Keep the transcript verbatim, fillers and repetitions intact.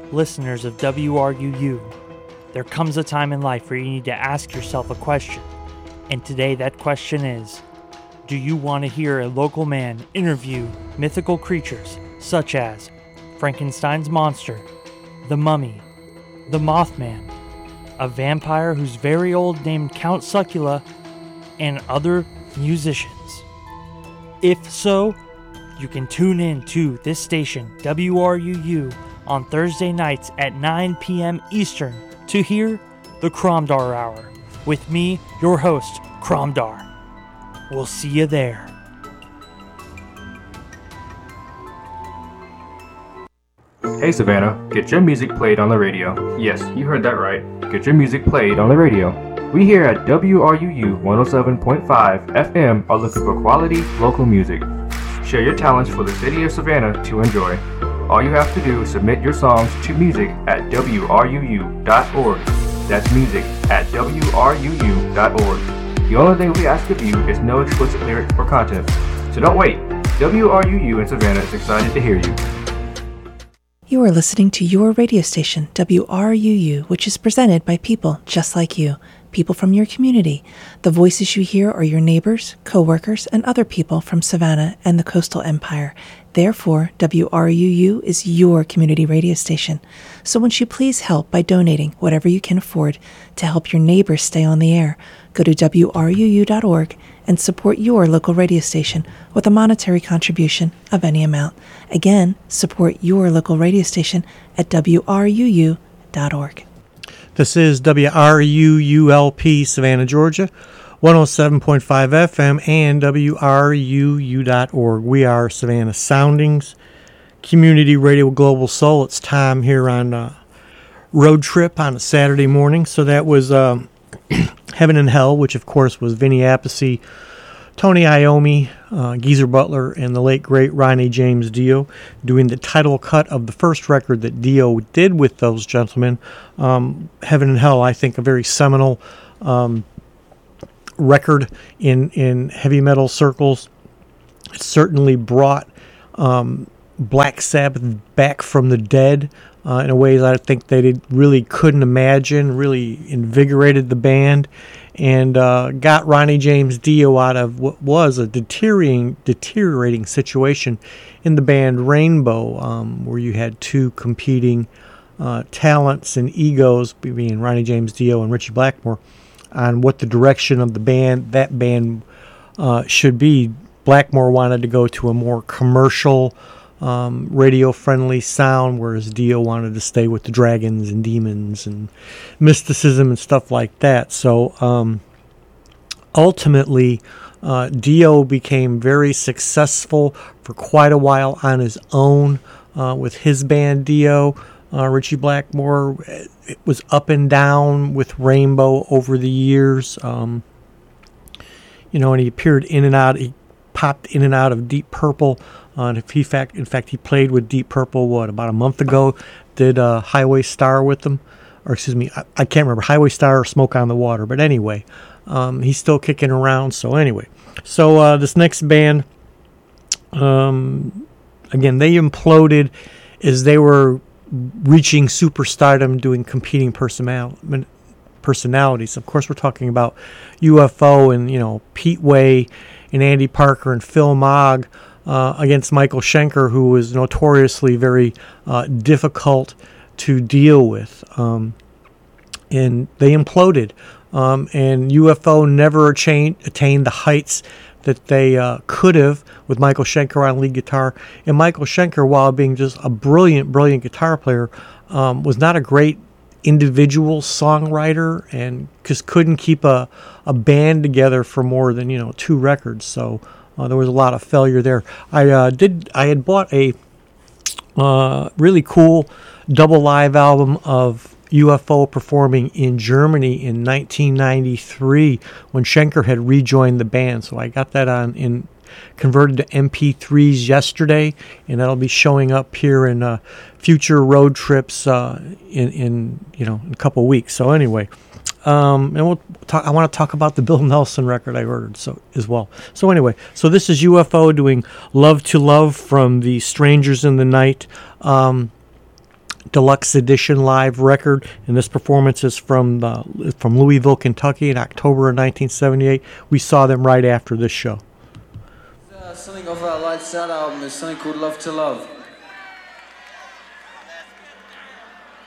listeners of W R U U. There comes a time in life where you need to ask yourself a question. And today that question is, do you want to hear a local man interview mythical creatures such as Frankenstein's monster, the mummy, the Mothman, a vampire who's very old named Count Succula, and other musicians? If so, you can tune in to this station, W R U U, on Thursday nights at nine p.m. Eastern to hear the Cromdar Hour with me, your host, Cromdar. We'll see you there. Hey Savannah, get your music played on the radio. Yes, you heard that right. Get your music played on the radio. We here at W R U U one oh seven point five F M are looking for quality local music. Share your talents for the city of Savannah to enjoy. All you have to do is submit your songs to music at W R U U dot org. That's music at W R U U dot org. The only thing we ask of you is no explicit lyrics or content. So don't wait. W R U U in Savannah is excited to hear you. You are listening to your radio station, W R U U, which is presented by people just like you, people from your community. The voices you hear are your neighbors, co-workers, and other people from Savannah and the Coastal Empire. Therefore, W R U U is your community radio station. So won't you please help by donating whatever you can afford to help your neighbors stay on the air? Go to W R U U dot org and support your local radio station with a monetary contribution of any amount. Again, support your local radio station at W R U U dot org. This is W R U U L P, Savannah, Georgia, one oh seven point five F M and W R U U dot org. We are Savannah Soundings, Community Radio Global Soul. It's time here on uh, Road Trip on a Saturday morning. So that was um, Heaven and Hell, which of course was Vinny Appice, Tony Iommi, uh, Geezer Butler, and the late great Ronnie James Dio doing the title cut of the first record that Dio did with those gentlemen. Um, Heaven and Hell, I think a very seminal um, record in, in heavy metal circles. It certainly brought um, Black Sabbath back from the dead uh, in a way that I think they did, really couldn't imagine, really invigorated the band, and uh, got Ronnie James Dio out of what was a deteriorating, deteriorating situation in the band Rainbow, um, where you had two competing uh, talents and egos, being Ronnie James Dio and Ritchie Blackmore, on what the direction of the band, that band, uh, should be. Blackmore wanted to go to a more commercial, um, radio-friendly sound, whereas Dio wanted to stay with the dragons and demons and mysticism and stuff like that. So um, ultimately, uh, Dio became very successful for quite a while on his own uh, with his band Dio. Uh, Ritchie Blackmore, it was up and down with Rainbow over the years. Um, you know, and he appeared in and out. He popped in and out of Deep Purple. Uh, and if he fact, in fact, he played with Deep Purple, what, about a month ago, did uh, Highway Star with them. Or, excuse me, I, I can't remember, Highway Star or Smoke on the Water. But anyway, um, he's still kicking around. So anyway, so uh, this next band, um, again, they imploded as they were reaching superstardom, doing competing personal, personalities. Of course, we're talking about U F O and, you know, Pete Way and Andy Parker and Phil Mogg uh, against Michael Schenker, who was notoriously very uh, difficult to deal with. Um, and they imploded. Um, and U F O never attained, attained the heights that they uh, could have with Michael Schenker on lead guitar. And Michael Schenker, while being just a brilliant, brilliant guitar player, um, was not a great individual songwriter and just couldn't keep a, a band together for more than, you know, two records. So uh, there was a lot of failure there. I uh, did. I had bought a uh, really cool double live album of U F O performing in Germany in nineteen ninety-three when Schenker had rejoined the band. So I got that on in converted to M P threes yesterday, and that'll be showing up here in uh, future road trips uh, in in you know in a couple of weeks. So anyway, um, and we'll talk, I want to talk about the Bill Nelson record I ordered so as well. So anyway, so this is U F O doing "Love to Love" from the Strangers in the Night. Um, Deluxe Edition live record, and this performance is from uh, from Louisville, Kentucky, in October of nineteen seventy-eight. We saw them right after this show. Uh, something off our Lights Out album is something called Love to Love.